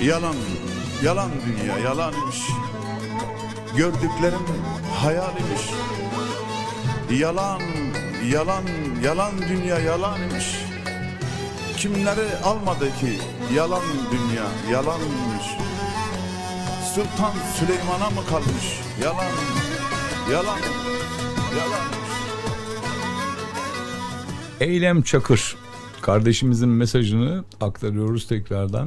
Yalan, yalan dünya yalan imiş. Gördüklerim hayal imiş. Yalan, yalan, yalan dünya yalan imiş. Kimleri almadı ki yalan dünya yalanmış. Sultan Süleyman'a mı kalmış yalan, yalan, yalanmış. Eylem Çakır kardeşimizin mesajını aktarıyoruz tekrardan.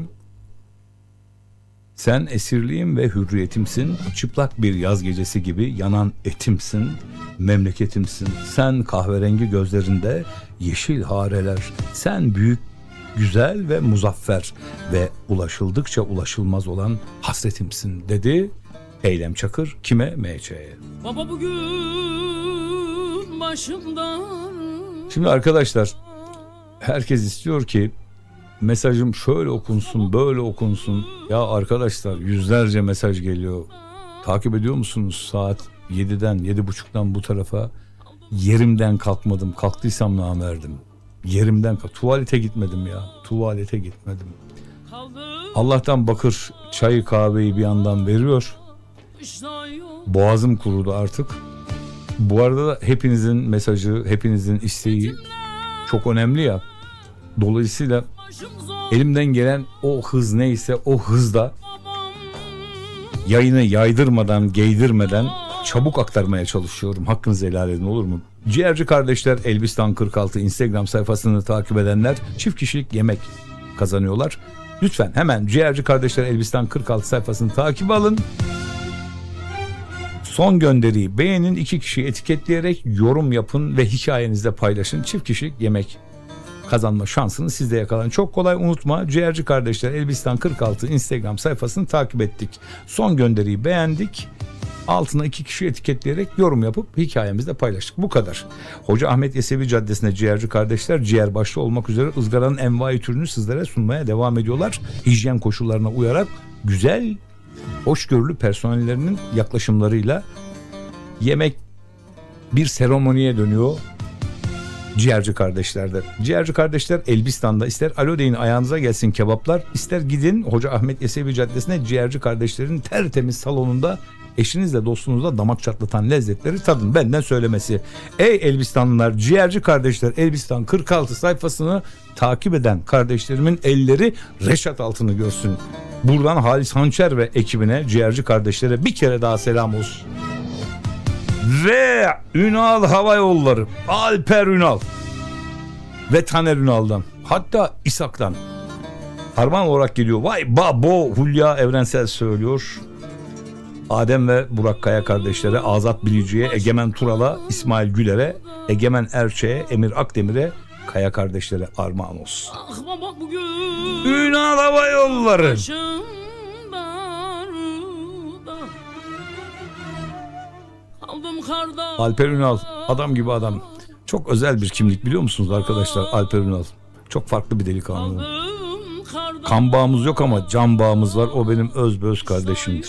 Sen esirliğim ve hürriyetimsin, çıplak bir yaz gecesi gibi yanan etimsin, memleketimsin. Sen kahverengi gözlerinde yeşil hareler, sen büyük, güzel ve muzaffer ve ulaşıldıkça ulaşılmaz olan hasretimsin dedi Eylem Çakır kime? MÇ'ye. Baba bugün başımdan. Şimdi arkadaşlar, herkes istiyor ki mesajım şöyle okunsun, böyle okunsun. Ya arkadaşlar, yüzlerce mesaj geliyor. Takip ediyor musunuz? Saat 7'den, 7.30'dan bu tarafa yerimden kalkmadım. Kalktıysam namerdim. Yerimden kalk. Tuvalete gitmedim ya. Tuvalete gitmedim. Allah'tan bakır çayı kahveyi bir yandan veriyor. Boğazım kurudu artık. Bu arada da hepinizin mesajı, hepinizin isteği çok önemli ya. Dolayısıyla elimden gelen o hız neyse o hızda yayını yaydırmadan, geydirmeden çabuk aktarmaya çalışıyorum. Hakkınızı helal edin, olur mu? Ciğerci Kardeşler Elbistan 46 Instagram sayfasını takip edenler çift kişilik yemek kazanıyorlar. Lütfen hemen Ciğerci Kardeşler Elbistan 46 sayfasını takip alın. Son gönderiyi beğenin, 2 kişiyi etiketleyerek yorum yapın ve hikayenizde paylaşın. Çift kişilik yemek kazanma şansını siz de yakalayın. Çok kolay, unutma. Ciğerci Kardeşler Elbistan 46 Instagram sayfasını takip ettik. Son gönderiyi beğendik. Altına 2 kişi etiketleyerek yorum yapıp hikayemizde paylaştık. Bu kadar. Hoca Ahmet Yesevi Caddesi'nde Ciğerci Kardeşler ciğer başta olmak üzere ızgaranın envai türünü sizlere sunmaya devam ediyorlar. Hijyen koşullarına uyarak güzel, hoşgörülü personellerinin yaklaşımlarıyla yemek bir seremoniye dönüyor Ciğerci Kardeşler'de. Ciğerci Kardeşler Elbistan'da, ister alo deyin ayağınıza gelsin kebaplar, ister gidin Hoca Ahmet Yesevi Caddesi'ne Ciğerci Kardeşler'in tertemiz salonunda eşinizle dostunuzla damak çatlatan lezzetleri tadın. Benden söylemesi. Ey Elbistanlılar, Ciğerci Kardeşler Elbistan 46 sayfasını takip eden kardeşlerimin elleri reşat altını görsün. Buradan Halis Hançer ve ekibine, Ciğerci Kardeşlere bir kere daha selam olsun. Ve Ünal Hava Yolları, Alper Ünal ve Taner Ünal'dan, hatta İshak'tan armağan olarak geliyor. Vay babo, Hulya Evrensel söylüyor. Adem ve Burak Kaya kardeşlere, Azat Bilici'ye, Egemen Tural'a, İsmail Güler'e, Egemen Erçe'ye, Emir Akdemir'e, Kaya kardeşlere armağan olsun. Ünal Hava Yolları. Alper Ünal, adam gibi adam. Çok özel bir kimlik, biliyor musunuz arkadaşlar? Alper Ünal çok farklı bir delikanlı. Kan bağımız yok ama can bağımız var. O benim özbeöz kardeşimdir.